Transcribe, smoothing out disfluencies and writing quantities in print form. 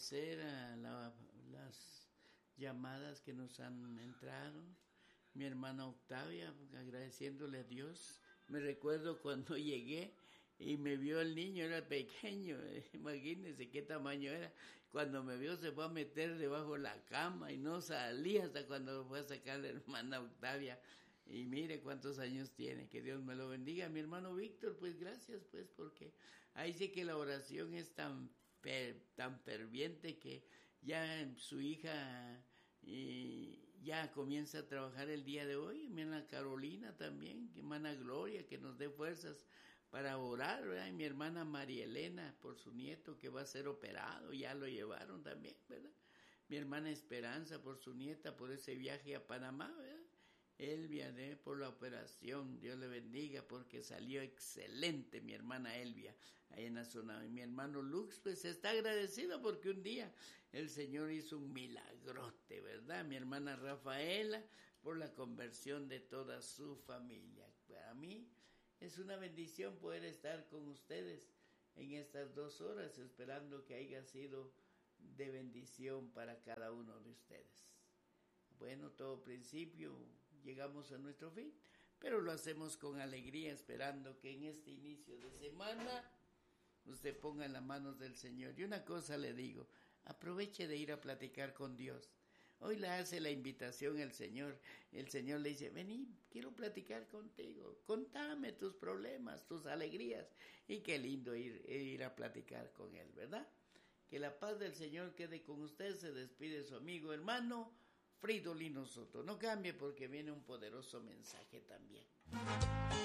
agradecer a las llamadas que nos han entrado. Mi hermana Octavia, agradeciéndole a Dios. Me recuerdo cuando llegué y me vio el niño, era pequeño, imagínense qué tamaño era. Cuando me vio se fue a meter debajo de la cama y no salía hasta cuando fue a sacar la hermana Octavia. Y mire cuántos años tiene, que Dios me lo bendiga. Mi hermano Víctor, pues gracias, pues, porque ahí sí que la oración es tan ferviente que ya su hija ya comienza a trabajar el día de hoy. Mi hermana Carolina también, mi hermana Gloria, que nos dé fuerzas para orar, ¿verdad? Y mi hermana María Elena por su nieto que va a ser operado, ya lo llevaron también, ¿verdad? Mi hermana Esperanza por su nieta, por ese viaje a Panamá, ¿verdad? Elvia, por la operación, Dios le bendiga porque salió excelente mi hermana Elvia ahí en la zona. Y mi hermano Lux pues está agradecido porque un día el Señor hizo un milagrote, ¿verdad? Mi hermana Rafaela por la conversión de toda su familia. Para mí es una bendición poder estar con ustedes en estas 2 horas, esperando que haya sido de bendición para cada uno de ustedes. Bueno, todo principio llegamos a nuestro fin, pero lo hacemos con alegría, esperando que en este inicio de semana usted ponga en las manos del Señor. Y una cosa le digo, aproveche de ir a platicar con Dios. Hoy le hace la invitación el Señor le dice, vení, quiero platicar contigo, contame tus problemas, tus alegrías. Y qué lindo ir a platicar con Él, ¿verdad? Que la paz del Señor quede con usted. Se despide su amigo hermano Fridolino Soto. No cambie porque viene un poderoso mensaje también.